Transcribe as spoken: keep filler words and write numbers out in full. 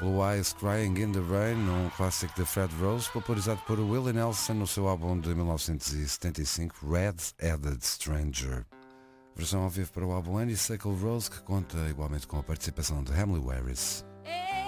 Blue Eyes Crying in the Rain, um clássico de Fred Rose, popularizado por Willie Nelson no seu álbum de mil novecentos e setenta e cinco, Red-Headed Stranger. Versão ao vivo para o álbum Honeysuckle Rose, que conta igualmente com a participação de Emily Harris.